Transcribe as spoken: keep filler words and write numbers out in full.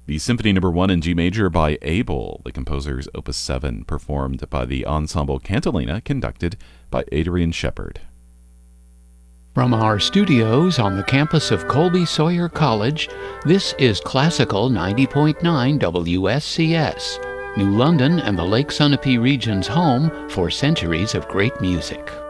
The Symphony Number One in G Major by Abel, the composer's Opus seven, performed by the Ensemble Cantilena, conducted by Adrian Shepard. From our studios on the campus of Colby Sawyer College, this is Classical ninety point nine W S C S, New London and the Lake Sunapee region's home for centuries of great music.